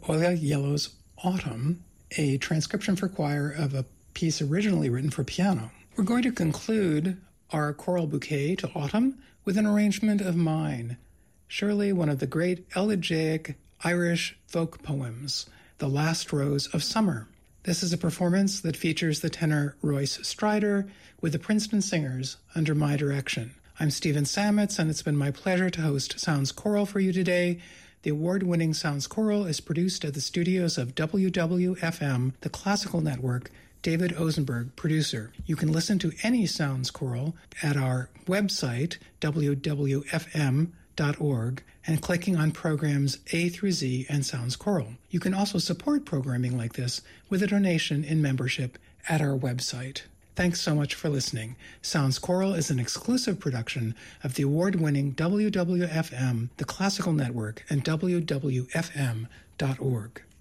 Ola Yellow's Autumn, a transcription for choir of a piece originally written for piano. We're going to conclude our choral bouquet to Autumn with an arrangement of mine, surely one of the great elegiac Irish folk poems, The Last Rose of Summer. This is a performance that features the tenor Royce Strider with the Princeton Singers under my direction. I'm Stephen Sametz, and it's been my pleasure to host Sounds Choral for you today. The award-winning Sounds Choral is produced at the studios of WWFM, the Classical Network. David Ozenberg, producer. You can listen to any Sounds Choral at our website, wwfm.org, and clicking on programs A through Z and Sounds Choral. You can also support programming like this with a donation in membership at our website. Thanks so much for listening. Sounds Choral is an exclusive production of the award-winning WWFM, the Classical Network, and WWFM.org.